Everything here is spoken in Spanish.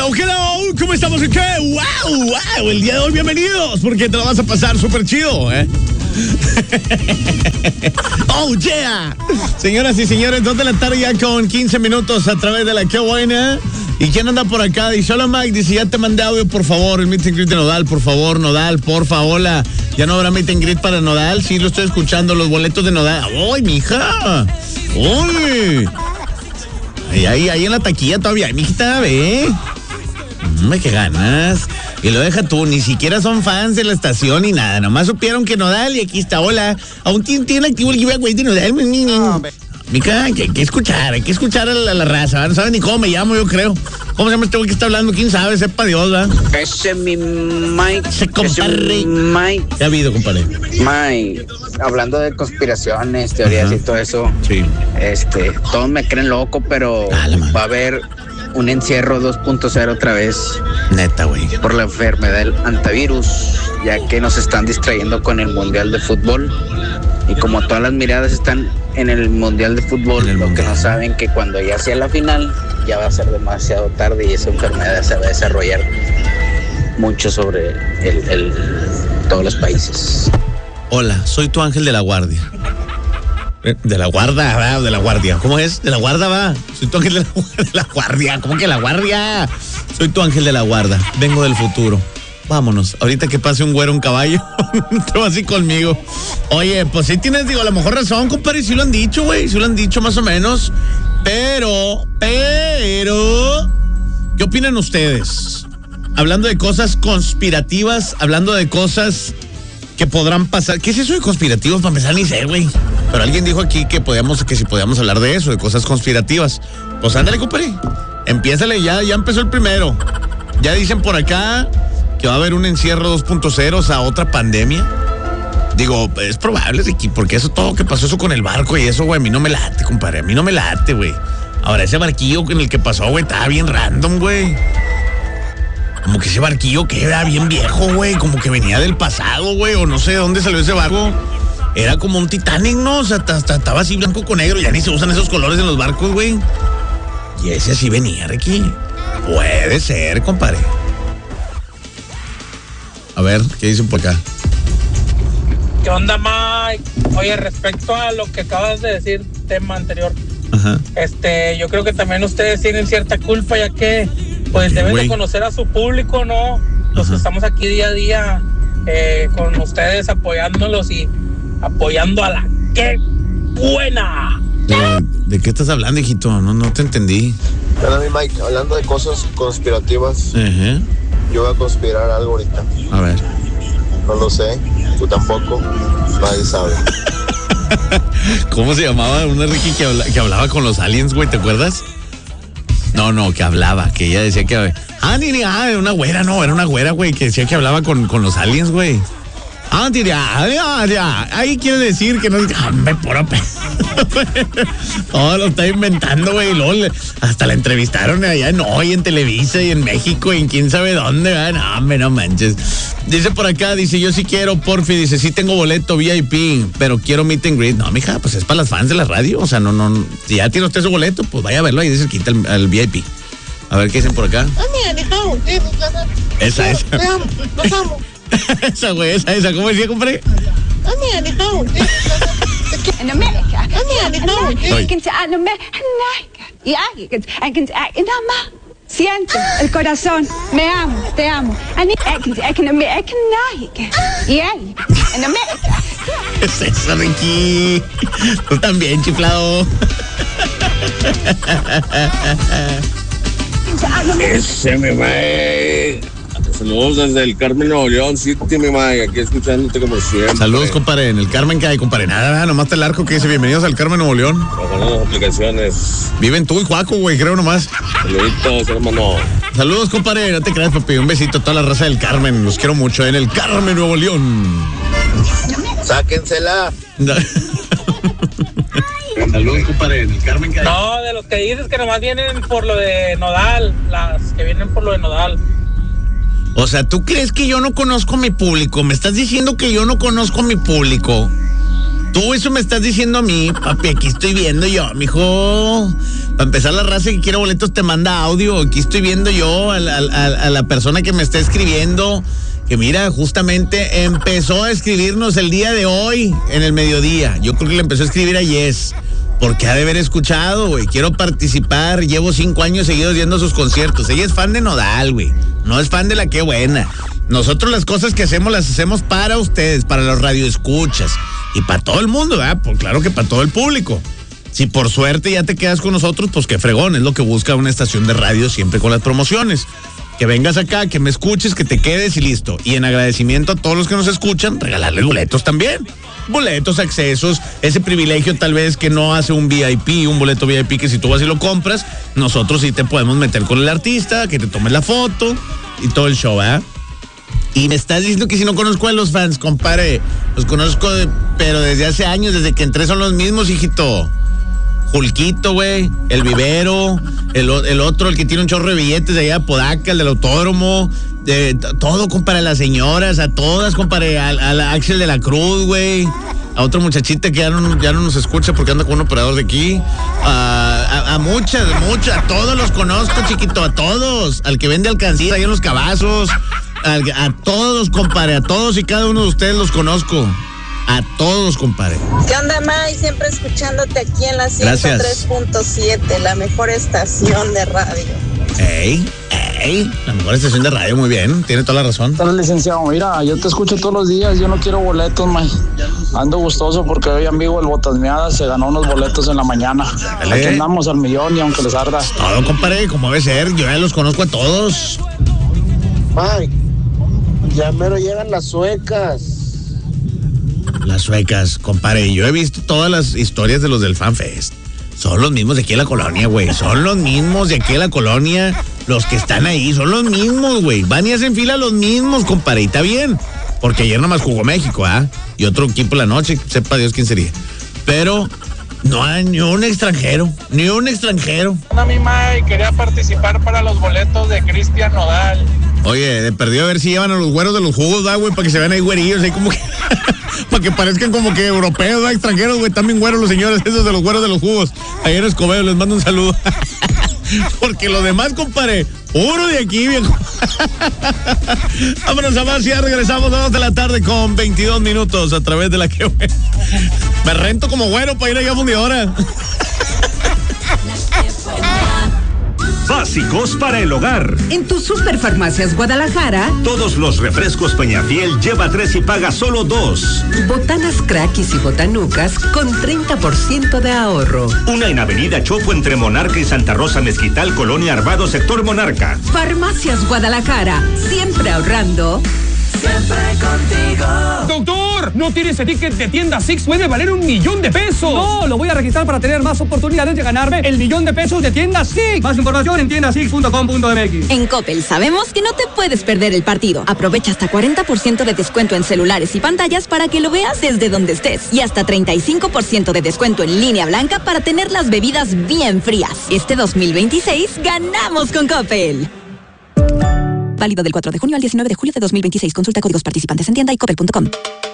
Hello, ¿cómo estamos? ¿Qué? ¡Wow! El día de hoy, bienvenidos, porque te lo vas a pasar súper chido, ¿eh? ¡Oh, yeah! Señoras y señores, 2 de la tarde ya con 15 minutos a través de la Qué Buena. ¿Y quién anda por acá? Dice, hola Mike, dice, ya te mandé audio, por favor, el meet and greet de Nodal, por favor, Nodal, porfa, hola. ¿Ya no habrá meet and greet para Nodal? Sí, lo estoy escuchando, los boletos de Nodal. ¡Uy, mija! ¡Uy! Ahí en la taquilla todavía hay, mijita, ve. Qué ganas. Y lo deja tú, ni siquiera son fans de la estación ni nada. Nomás supieron que Nodal y aquí está, hola. Aún tiene activo el giveaway de Nodal. Mica, hay que escuchar a la raza. No saben ni cómo me llamo, yo creo. ¿Cómo se llama este güey que está hablando? ¿Quién sabe? Sepa Dios, ¿verdad? Ese es mi Mike. Ese compadre. Mike. ¿Qué ha habido, compadre? Mike, hablando de conspiraciones, teorías y todo eso. Sí. Todos me creen loco, pero va a haber un encierro 2.0 otra vez. Neta, güey. Por la enfermedad del antivirus, ya que nos están distrayendo con el Mundial de Fútbol. Y como todas las miradas están en el Mundial de Fútbol, lo que no saben que cuando ya sea la final, ya va a ser demasiado tarde y esa enfermedad se va a desarrollar mucho sobre todos los países. Hola, soy tu ángel de la guardia. De la guarda, ¿verdad? De la guardia. ¿Cómo es? De la guarda, va. Soy tu ángel de la guardia. ¿Cómo que la guardia? Soy tu ángel de la guarda. Vengo del futuro. Vámonos. Ahorita que pase un güero en caballo, te vas así conmigo. Oye, pues sí tienes, digo, a lo mejor razón, compadre. Sí lo han dicho, güey. Sí lo han dicho más o menos. Pero, ¿qué opinan ustedes? Hablando de cosas conspirativas, hablando de cosas que podrán pasar. ¿Qué es eso de conspirativos? Para empezar, ni sé, güey. Pero alguien dijo aquí que si podíamos hablar de eso, de cosas conspirativas. Pues ándale, compadre. Empiézale, ya empezó el primero. Ya dicen por acá que va a haber un encierro 2.0, o sea, otra pandemia. Digo, es probable, Ricky, porque eso todo que pasó eso con el barco y eso, güey, a mí no me late, compadre. A mí no me late, güey. Ahora, ese barquillo en el que pasó, güey, estaba bien random, güey. Como que ese barquillo que era bien viejo, güey. Como que venía del pasado, güey. O no sé de dónde salió ese barco. Era como un Titanic, ¿no? O sea, estaba así blanco con negro. Ya ni se usan esos colores en los barcos, güey. Y ese así venía, Ricky. Puede ser, compadre. A ver, ¿qué dicen por acá? ¿Qué onda, Mike? Oye, respecto a lo que acabas de decir, tema anterior. Ajá. Yo creo que también ustedes tienen cierta culpa, ya que pues deben de conocer a su público, ¿no? Los que estamos aquí día a día con ustedes apoyándolos y apoyando a la Qué Buena. ¿De qué estás hablando, hijito? No te entendí. Hola, mi Mike, hablando de cosas conspirativas, yo voy a conspirar algo ahorita. A ver. No lo sé, tú tampoco, nadie sabe. ¿Cómo se llamaba una Ricky que hablaba con los aliens, güey? ¿Te acuerdas? No, que hablaba, que ella decía que... era una güera, no, era una güera, güey, que decía que hablaba con los aliens, güey. Ahí quiere decir que no... ¡Hombre, puro pedo! Todo lo está inventando, güey. Hasta la entrevistaron allá en Hoy, en Televisa y en México y en quién sabe dónde, ¿verdad? No, hombre, no manches. Dice por acá, dice, yo sí quiero, porfi. Dice, sí tengo boleto VIP, pero quiero meet and greet. No, mija, pues es para las fans de la radio. O sea, no. Si ya tiene usted su boleto, pues vaya a verlo ahí, dice, quita el VIP. A ver, ¿qué dicen por acá? Esa. Los amo. Esa, güey, esa. ¿Cómo decía, compadre? In America. Siento el corazón. Me amo, te amo. Es eso, Ricky. Tú también, chiflado. Ese, mi mae. Saludos desde el Carmen, Nuevo León, City, mi mae. Aquí escuchándote como siempre. Saludos, compadre. En el Carmen, ¿qué hay, compadre? Nada, nomás está el arco que dice bienvenidos al Carmen, Nuevo León. Trabajando las aplicaciones. Viven tú y Juaco, güey, creo nomás. Saluditos, hermano. Saludos, compadre. No te creas, papi. Un besito a toda la raza del Carmen. Los quiero mucho en el Carmen, Nuevo León. Sáquensela. Saludos, compadre. En el Carmen, ¿qué hay? No, de los que dices que nomás vienen por lo de Nodal. Las que vienen por lo de Nodal. O sea, ¿tú crees que yo no conozco a mi público? ¿Me estás diciendo que yo no conozco a mi público? Tú eso me estás diciendo a mí, papi, aquí estoy viendo yo, mijo. Para empezar, la raza que quiere boletos te manda audio. Aquí estoy viendo yo a la persona que me está escribiendo, que mira, justamente empezó a escribirnos el día de hoy, en el mediodía. Yo creo que le empezó a escribir a Yes, porque ha de haber escuchado, güey. Quiero participar, llevo 5 años seguidos yendo a sus conciertos. Ella es fan de Nodal, güey. No es fan de La Qué Buena. Nosotros las cosas que hacemos las hacemos para ustedes, para los radioescuchas y para todo el mundo, ¿verdad? Pues claro que para todo el público. Si por suerte ya te quedas con nosotros, pues qué fregón, es lo que busca una estación de radio siempre con las promociones. Que vengas acá, que me escuches, que te quedes y listo. Y en agradecimiento a todos los que nos escuchan, regalarles boletos también. Boletos, accesos, ese privilegio tal vez que no hace un VIP, un boleto VIP que si tú vas y lo compras, nosotros sí te podemos meter con el artista, que te tomes la foto y todo el show, ¿verdad? Y me estás diciendo que si no conozco a los fans, compadre. Los conozco, pero desde hace años, desde que entré son los mismos, hijito. Julquito, güey, el Vivero, el otro, el que tiene un chorro de billetes de allá de Podaca, el del autódromo, todo, compadre, las señoras, a todas, compadre, a Axel de la Cruz, güey, a otra muchachita que ya no nos escucha porque anda con un operador de aquí, a muchas, a todos los conozco, chiquito, a todos, al que vende alcancía ahí en los cabazos, a todos, compadre, a todos y cada uno de ustedes los conozco. A todos, compadre. ¿Qué onda, May? Siempre escuchándote aquí en la 103.7, la mejor estación de radio. La mejor estación de radio, muy bien, tiene toda la razón. Hola, licenciado, mira, yo te escucho todos los días, yo no quiero boletos, May. Ando gustoso porque hoy amigo el Botasmeada se ganó unos boletos en la mañana. Dale. Aquí andamos al millón y aunque les arda. Todo, compadre, como debe ser, yo ya los conozco a todos. May, ya mero llegan las suecas. Las suecas, compadre, yo he visto todas las historias de los del FanFest. Son los mismos de aquí en la colonia, güey. Son los mismos de aquí en la colonia. Los que están ahí son los mismos, güey. Van y hacen fila los mismos, compadre. Y está bien. Porque ayer nomás jugó México, ¿ah? Y otro equipo la noche, sepa Dios quién sería. Pero no hay ni un extranjero. Ni un extranjero. Hola, mi May, quería participar para los boletos de Cristian Nodal. Oye, de perdido a ver si llevan a los güeros de los jugos, ¿da, güey? Para que se vean ahí güerillos, ahí como que... para que parezcan como que europeos, ¿da? Extranjeros, güey. También güeros los señores, esos de los güeros de los jugos. Ayer Escobedo, les mando un saludo. Porque los demás, compadre, puro de aquí, viejo. Vámonos a más, ya regresamos a 2 de la tarde con 22 minutos a través de La Qué Buena. Me rento como güero para ir allá a fundidora. Básicos para el hogar. En tus Superfarmacias Guadalajara, todos los refrescos Peñafiel lleva 3 y paga solo 2. Botanas Craquis y Botanucas con 30% de ahorro. Una en Avenida Chopo entre Monarca y Santa Rosa Mezquital, Colonia Arvado, sector Monarca. Farmacias Guadalajara, siempre ahorrando. Siempre contigo. Doctor, no tienes ese ticket de tienda Six, puede valer $1,000,000 de pesos. No, lo voy a registrar para tener más oportunidades de ganarme el $1,000,000 de pesos de tienda Six. Más información en tiendasix.com.mx. En Coppel sabemos que no te puedes perder el partido. Aprovecha hasta 40% de descuento en celulares y pantallas para que lo veas desde donde estés. Y hasta 35% de descuento en línea blanca para tener las bebidas bien frías. Este 2026 ganamos con Coppel. Válido del 4 de junio al 19 de julio de 2026. Consulta códigos participantes en tienda y coppel.com.